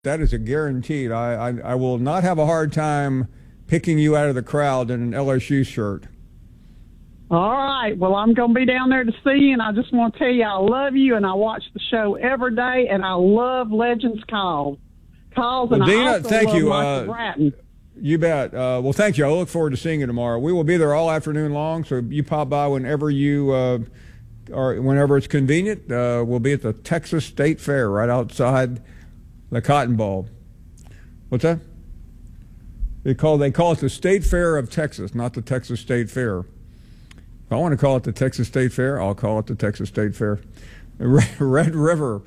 That is a guaranteed. I will not have a hard time picking you out of the crowd in an LSU shirt. All right. Well, I'm going to be down there to see you, and I just want to tell you I love you, and I watch the show every day, and I love Legends Calls. Well, And Dina, I also thank love you. Michael Bratton. You bet. Well, thank you. I look forward to seeing you tomorrow. We will be there all afternoon long, so you pop by whenever whenever it's convenient. We'll be at the Texas State Fair right outside the Cotton Bowl. What's that? They call it the State Fair of Texas, not the Texas State Fair. If I want to call it the Texas State Fair, I'll call it the Texas State Fair. Red River.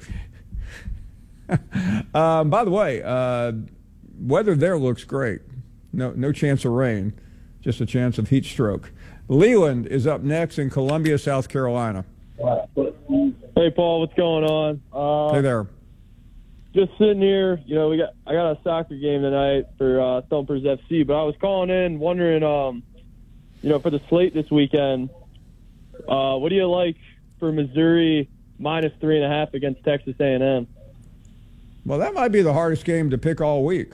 By the way, weather there looks great. No chance of rain, just a chance of heat stroke. Leland is up next in Columbia, South Carolina. Hey, Paul, what's going on? Hey there. Just sitting here, I got a soccer game tonight for Thumpers FC, but I was calling in wondering, for the slate this weekend, what do you like for Missouri -3.5 against Texas A&M? Well, that might be the hardest game to pick all week.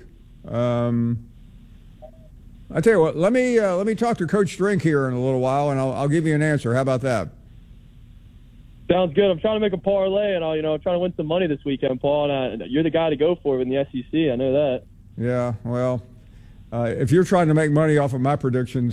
I tell you what, let me talk to Coach Drink here in a little while, and I'll give you an answer. How about that? Sounds good. I'm trying to make a parlay, and I'm trying to win some money this weekend, Paul. And you're the guy to go for in the SEC. I know that. Yeah. Well, if you're trying to make money off of my predictions,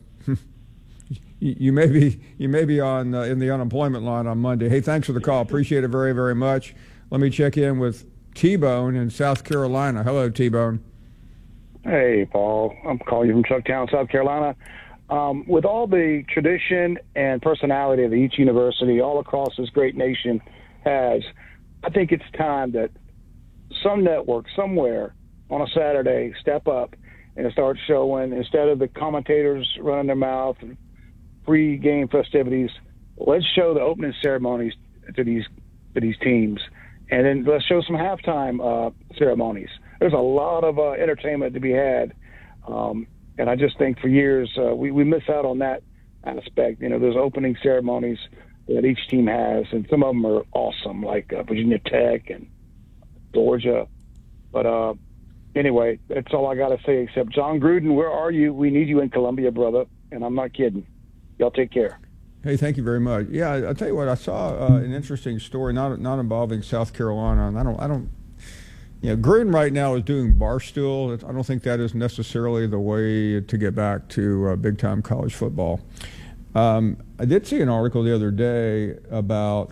you may be on in the unemployment line on Monday. Hey, thanks for the call. Appreciate it very, very much. Let me check in with T-Bone in South Carolina. Hello, T-Bone. Hey, Paul. I'm calling you from Chucktown, South Carolina. With all the tradition and personality that each university all across this great nation has, I think it's time that some network somewhere on a Saturday step up and start showing, instead of the commentators running their mouth and pre-game festivities, let's show the opening ceremonies to these teams. And then let's show some halftime ceremonies. There's a lot of entertainment to be had. And I just think for years we miss out on that aspect. Those opening ceremonies that each team has, and some of them are awesome, like Virginia Tech and Georgia. But anyway, that's all I got to say, except John Gruden, where are you? We need you in Columbia, brother. And I'm not kidding. Y'all take care. Hey, thank you very much. Yeah, I'll tell you what, I saw an interesting story, not involving South Carolina, and I don't. Gruden right now is doing Barstool. I don't think that is necessarily the way to get back to big-time college football. I did see an article the other day about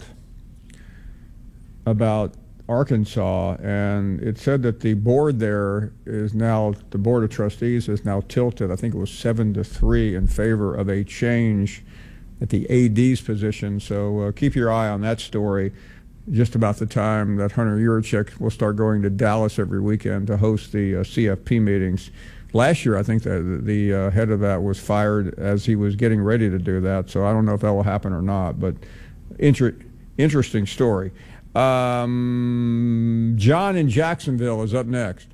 Arkansas, and it said that the board there is now, the board of trustees is now tilted. I think it was 7-3 in favor of a change at the AD's position. So keep your eye on that story. Just about the time that Hunter Yurachek will start going to Dallas every weekend to host the CFP meetings. Last year, I think that the head of that was fired as he was getting ready to do that. So I don't know if that will happen or not, but interesting story. John in Jacksonville is up next.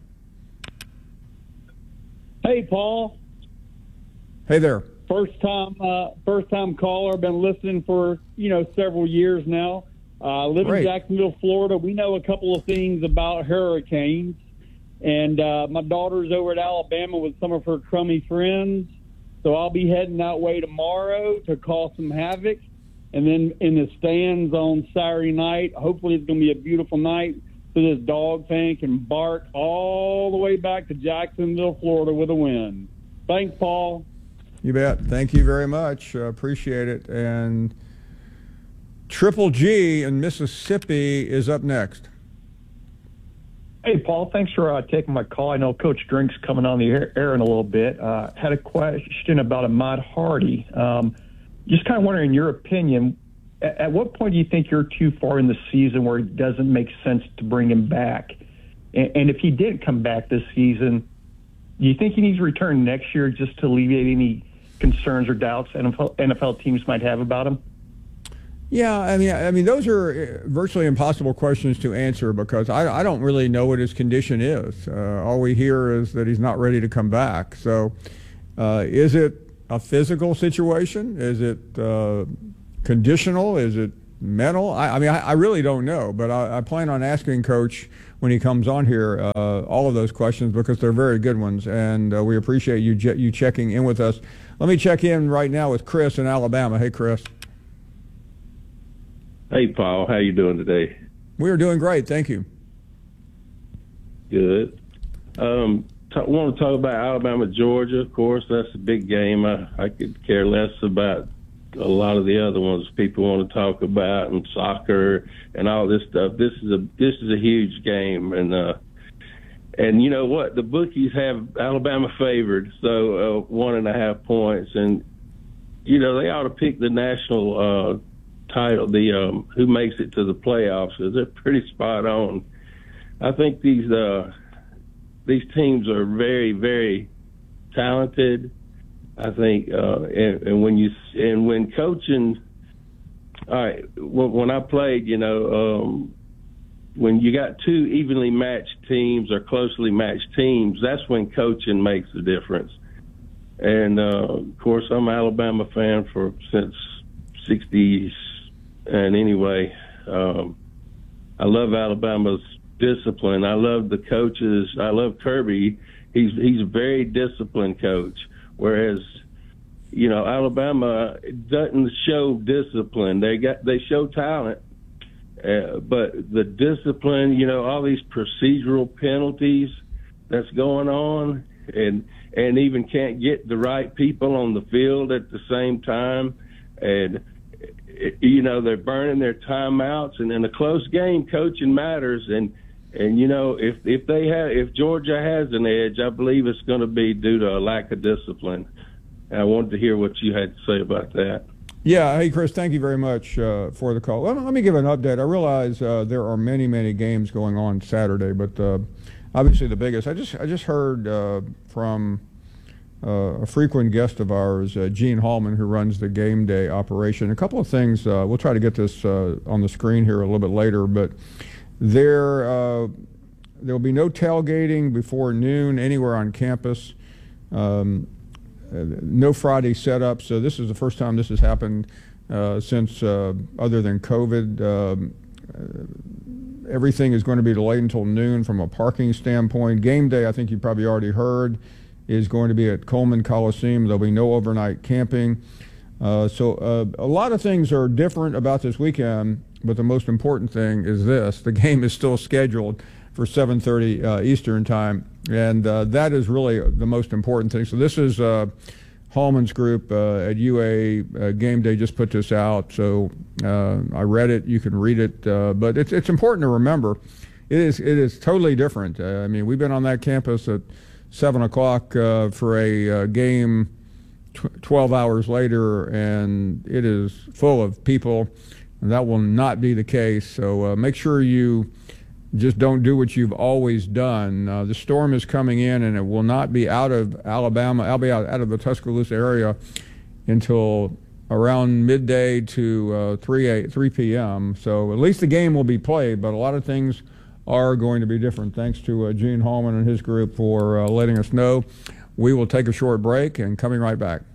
Hey, Paul. Hey there. First time caller. Been listening for several years now. Live in Jacksonville, Florida. We know a couple of things about hurricanes, and my daughter's over at Alabama with some of her crummy friends. So I'll be heading that way tomorrow to cause some havoc. And then in the stands on Saturday night, hopefully it's going to be a beautiful night so this dog fan can bark all the way back to Jacksonville, Florida with a win. Thanks, Paul. You bet. Thank you very much. Appreciate it. And Triple G in Mississippi is up next. Hey, Paul, thanks for taking my call. I know Coach Drink's coming on the air in a little bit. Had a question about Ahmad Hardy. Just kind of wondering, in your opinion, at what point do you think you're too far in the season where it doesn't make sense to bring him back? And if he did come back this season, do you think he needs to return next year just to alleviate any concerns or doubts NFL teams might have about him? Yeah, I mean, those are virtually impossible questions to answer because I don't really know what his condition is. All we hear is that he's not ready to come back. So is it a physical situation? Is it conditional? Is it mental? I mean, I really don't know, but I plan on asking Coach when he comes on here all of those questions because they're very good ones, and we appreciate you checking in with us. Let me check in right now with Chris in Alabama. Hey, Chris. Hey, Paul. How you doing today? We are doing great. Thank you. Good. Want to talk about Alabama, Georgia. Of course, that's a big game. I could care less about a lot of the other ones people want to talk about, and soccer and all this stuff. This is a huge game, and you know what? The bookies have Alabama favored, so 1.5 points, and you know they ought to pick the national title, the who makes it to the playoffs. So they're pretty spot on. I think these teams are very, very talented. I think, and when coaching, all right, when I played, you know, when you got two evenly matched teams or closely matched teams, that's when coaching makes the difference. And of course, I'm an Alabama fan since '60s, and anyway, I love Alabama's discipline. I love the coaches. I love Kirby. He's a very disciplined coach. Whereas, you know, Alabama doesn't show discipline. They show talent, but the discipline, you know, all these procedural penalties that's going on, and even can't get the right people on the field at the same time, and you know they're burning their timeouts, and in a close game, coaching matters. And you know, if Georgia has an edge, I believe it's going to be due to a lack of discipline. And I wanted to hear what you had to say about that. Yeah, hey Chris, thank you very much for the call. Let me give an update. I realize there are many games going on Saturday, but obviously the biggest. I just heard from a frequent guest of ours, Gene Hallman, who runs the game day operation. A couple of things. We'll try to get this on the screen here a little bit later, but. There will be no tailgating before noon anywhere on campus. No Friday setup. So this is the first time this has happened since, other than COVID. Everything is going to be delayed until noon from a parking standpoint. Game day, I think you probably already heard, is going to be at Coleman Coliseum. There'll be no overnight camping. So a lot of things are different about this weekend. But the most important thing is this: the game is still scheduled for 7:30 Eastern time, and that is really the most important thing. So this is Hallman's group at UA. Game Day just put this out, so I read it. You can read it, but it's important to remember. It is totally different. I mean, we've been on that campus at 7 o'clock for a game 12 hours later, and it is full of people. That will not be the case, so make sure you just don't do what you've always done. The storm is coming in, and it will not be out of Alabama. I'll be out of the Tuscaloosa area until around midday to 3 p.m. So at least the game will be played, but a lot of things are going to be different. Thanks to Gene Hallman and his group for letting us know. We will take a short break and coming right back.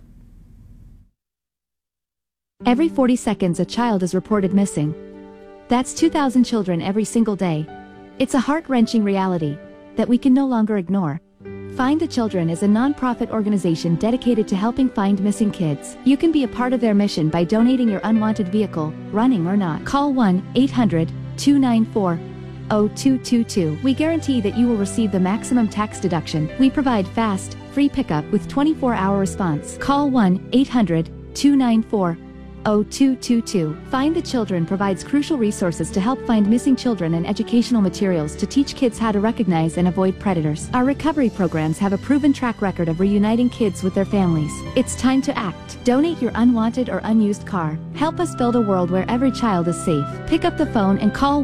Every 40 seconds, a child is reported missing. That's 2,000 children every single day. It's a heart-wrenching reality that we can no longer ignore. Find the Children is a non-profit organization dedicated to helping find missing kids. You can be a part of their mission by donating your unwanted vehicle, running or not. Call 1-800-294-0222. We guarantee that you will receive the maximum tax deduction. We provide fast, free pickup with 24-hour response. Call 1-800-294-0222. Find the Children provides crucial resources to help find missing children and educational materials to teach kids how to recognize and avoid predators. Our recovery programs have a proven track record of reuniting kids with their families. It's time to act. Donate your unwanted or unused car. Help us build a world where every child is safe. Pick up the phone and call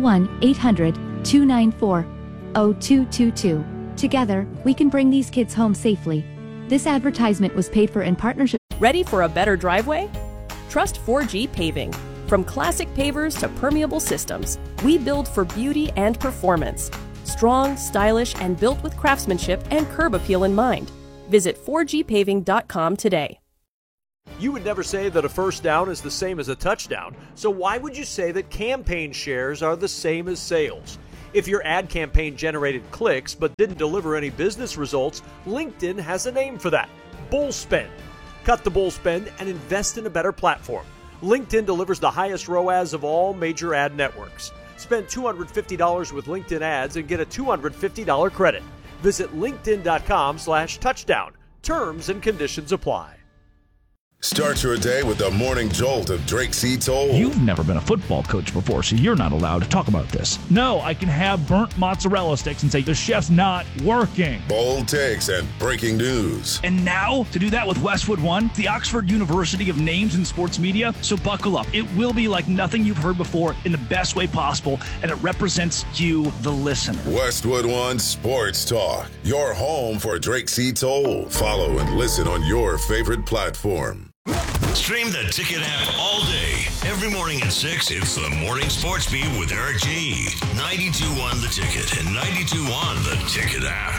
1-800-294-0222. Together, we can bring these kids home safely. This advertisement was paid for in partnership. Ready for a better driveway? Trust 4G Paving. From classic pavers to permeable systems, we build for beauty and performance. Strong, stylish, and built with craftsmanship and curb appeal in mind. Visit 4gpaving.com today. You would never say that a first down is the same as a touchdown, so why would you say that campaign shares are the same as sales? If your ad campaign generated clicks but didn't deliver any business results, LinkedIn has a name for that: bull spend. Cut the bull spend and invest in a better platform. LinkedIn delivers the highest ROAS of all major ad networks. Spend $250 with LinkedIn ads and get a $250 credit. Visit linkedin.com/touchdown. Terms and conditions apply. Start your day with the morning jolt of Drake C. Toll. You've never been a football coach before, so you're not allowed to talk about this. No, I can have burnt mozzarella sticks and say the chef's not working. Bold takes and breaking news. And now, to do that with Westwood One, the Oxford University of names in sports media. So buckle up. It will be like nothing you've heard before in the best way possible, and it represents you, the listener. Westwood One Sports Talk, your home for Drake C. Toll. Follow and listen on your favorite platform. Stream the Ticket app all day. Every morning at 6, it's the Morning Sports Beat with Eric G. 92.1 The Ticket and 92.1 The Ticket app.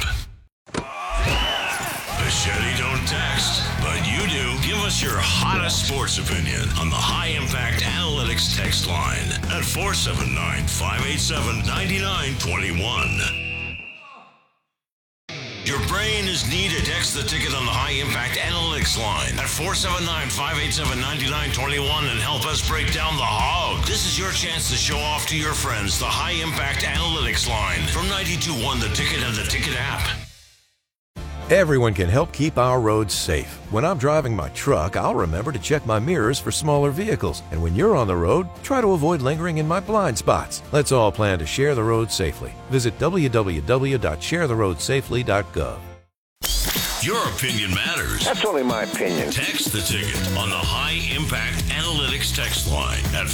Machete don't text, but you do. Give us your hottest sports opinion on the High Impact Analytics text line at 479-587-9921. Your brain is needed. Text the Ticket on the High Impact Analytics line at 479-587-9921 and help us break down the hog. This is your chance to show off to your friends the High Impact Analytics line from 92.1 The Ticket and the Ticket app. Everyone can help keep our roads safe. When I'm driving my truck, I'll remember to check my mirrors for smaller vehicles. And when you're on the road, try to avoid lingering in my blind spots. Let's all plan to share the road safely. Visit www.sharetheroadsafely.gov. Your opinion matters. That's only my opinion. Text the Ticket on the High Impact Analytics text line at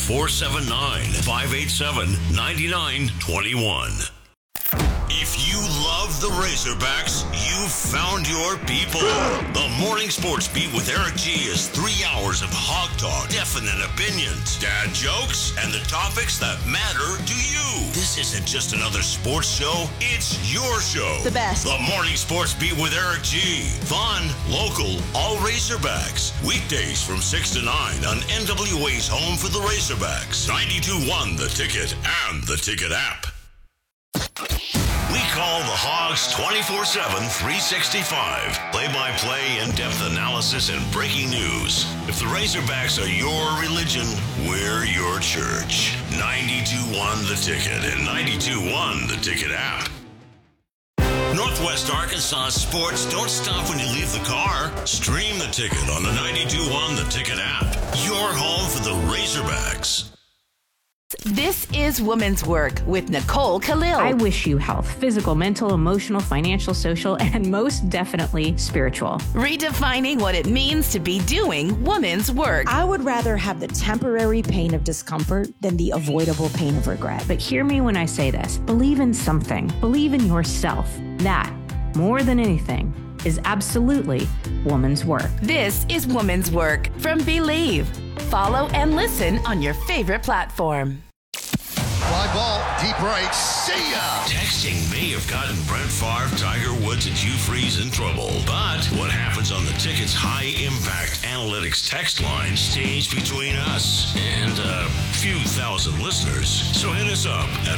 479-587-9921. If you love the Razorbacks, you've found your people. The Morning Sports Beat with Eric G is 3 hours of hog talk, definite opinions, dad jokes, and the topics that matter to you. This isn't just another sports show. It's your show. The best. The Morning Sports Beat with Eric G. Fun, local, all Razorbacks. Weekdays from 6 to 9 on NWA's home for the Razorbacks. 92.1 The Ticket and the Ticket app. We call the Hogs 24/7, 365. Play-by-play, in-depth analysis, and breaking news. If the Razorbacks are your religion, we're your church. 92.1 The Ticket and 92.1 The Ticket app. Northwest Arkansas sports don't stop when you leave the car. Stream the Ticket on the 92.1 The Ticket app. Your home for the Razorbacks. This is Women's Work with Nicole Khalil. I wish you health, physical, mental, emotional, financial, social, and most definitely spiritual. Redefining what it means to be doing women's work. I would rather have the temporary pain of discomfort than the avoidable pain of regret. But hear me when I say this. Believe in something. Believe in yourself. That, more than anything, is absolutely woman's work. This is Woman's Work from Believe. Follow and listen on your favorite platform. Fly ball, deep right, see ya! Texting may have gotten Brett Favre, Tiger Woods, and Hugh Freeze in trouble. But what happens on the Ticket's High Impact Analytics text line stays between us and a few thousand listeners. So hit us up at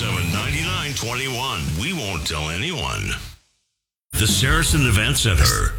479-587-9921. We won't tell anyone. The Saracen Event Center,